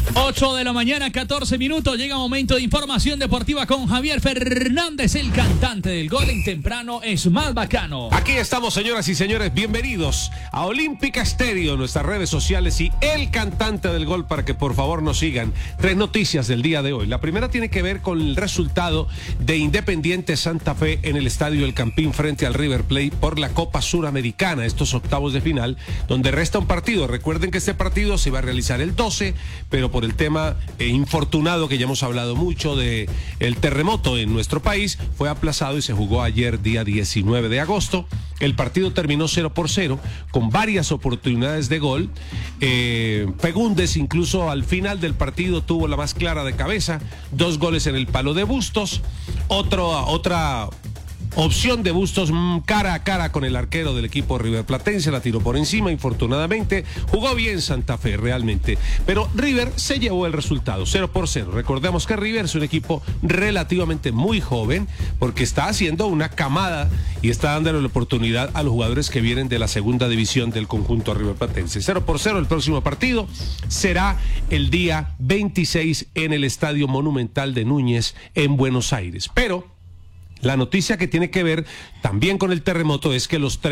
8 de la mañana, 14 minutos. Llega momento de información deportiva con Javier Fernández, el cantante del gol en temprano es más bacano. Aquí estamos, señoras y señores. Bienvenidos a Olímpica Estéreo, nuestras redes sociales y el cantante del gol para que por favor nos sigan. 3 noticias del día de hoy. La primera tiene que ver con el resultado de Independiente Santa Fe en el Estadio El Campín frente al River Plate por la Copa Suramericana, estos octavos de final, donde resta un partido. Recuerden que este partido se va a realizar el 12, pero por el tema infortunado que ya hemos hablado mucho de el terremoto en nuestro país, fue aplazado y se jugó ayer día 19 de agosto. El partido terminó 0-0 con varias oportunidades de gol. Fegúndez incluso al final del partido tuvo la más clara de cabeza, 2 goles en el palo de Bustos, otra opción de Bustos cara a cara con el arquero del equipo riverplatense, la tiró por encima, infortunadamente. Jugó bien Santa Fe realmente, pero River se llevó el resultado, 0-0. Recordemos que River es un equipo relativamente muy joven, porque está haciendo una camada y está dándole la oportunidad a los jugadores que vienen de la segunda división del conjunto riverplatense. 0-0, el próximo partido será el día 26 en el Estadio Monumental de Núñez en Buenos Aires. Pero la noticia que tiene que ver también con el terremoto es que los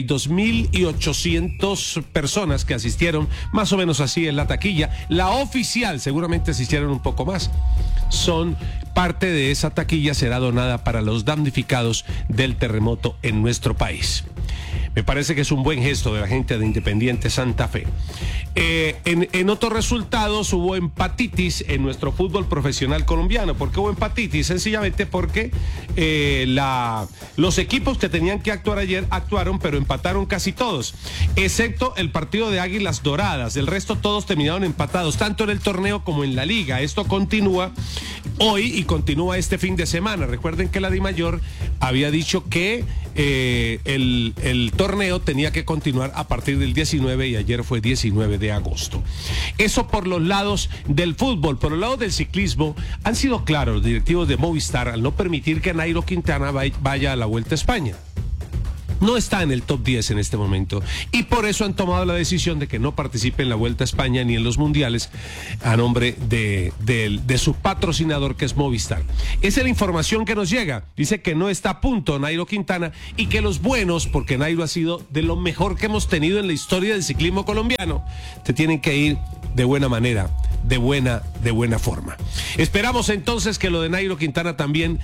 32.800 personas que asistieron, más o menos así en la taquilla, la oficial seguramente asistieron un poco más, son parte de esa taquilla, será donada para los damnificados del terremoto en nuestro país. Me parece que es un buen gesto de la gente de Independiente Santa Fe. En otros resultados hubo empatitis en nuestro fútbol profesional colombiano. ¿Por qué hubo empatitis? Sencillamente porque los equipos que tenían que actuar ayer actuaron, pero empataron casi todos, excepto el partido de Águilas Doradas. El resto todos terminaron empatados, tanto en el torneo como en la liga. Esto continúa hoy y continúa este fin de semana. Recuerden que la DIMAYOR había dicho que el torneo tenía que continuar a partir del 19 y ayer fue 19 de agosto. Eso por los lados del fútbol. Por el lado del ciclismo han sido claros los directivos de Movistar al no permitir que Nairo Quintana vaya a la Vuelta a España. No está en el top 10 en este momento y por eso han tomado la decisión de que no participe en la Vuelta a España ni en los mundiales a nombre de su patrocinador, que es Movistar. Esa es la información que nos llega. Dice que no está a punto Nairo Quintana y que los buenos, porque Nairo ha sido de lo mejor que hemos tenido en la historia del ciclismo colombiano, te tienen que ir de buena manera, de buena forma. Esperamos entonces que lo de Nairo Quintana también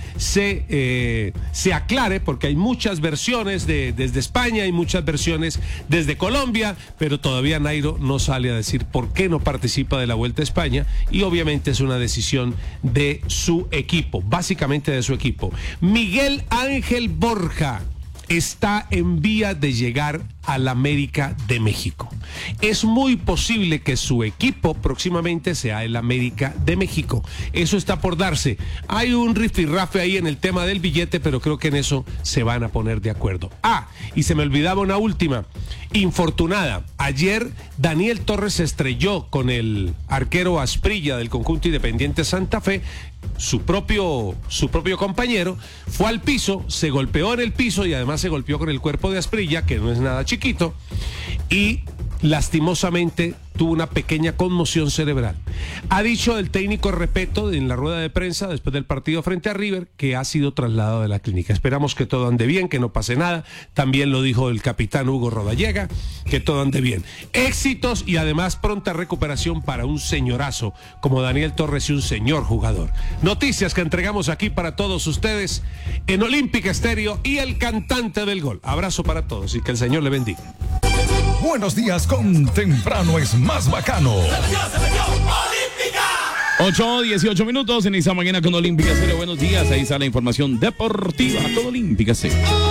se aclare, porque hay muchas versiones desde España, hay muchas versiones desde Colombia, pero todavía Nairo no sale a decir por qué no participa de la Vuelta a España, y obviamente es una decisión de su equipo, básicamente de su equipo. Miguel Ángel Borja está en vía de llegar al América de México. Es muy posible que su equipo próximamente sea el América de México. Eso está por darse. Hay un rifirrafe ahí en el tema del billete, pero creo que en eso se van a poner de acuerdo. Y se me olvidaba una última, infortunada. Ayer Daniel Torres se estrelló con el arquero Asprilla del conjunto Independiente Santa Fe. Su propio compañero fue al piso, se golpeó en el piso y además se golpeó con el cuerpo de Asprilla, que no es nada chiquito, y lastimosamente tuvo una pequeña conmoción cerebral. Ha dicho el técnico Repeto en la rueda de prensa después del partido frente a River que ha sido trasladado de la clínica. Esperamos que todo ande bien, que no pase nada. También lo dijo el capitán Hugo Rodallega, que todo ande bien. Éxitos y además pronta recuperación para un señorazo como Daniel Torres y un señor jugador. Noticias que entregamos aquí para todos ustedes en Olímpica Estéreo y el cantante del gol. Abrazo para todos y que el Señor le bendiga. Buenos días con Temprano es más bacano. 8:18 minutos en esta mañana con Olímpica Estéreo. Buenos días, ahí está la información deportiva. Todo Olímpica Estéreo.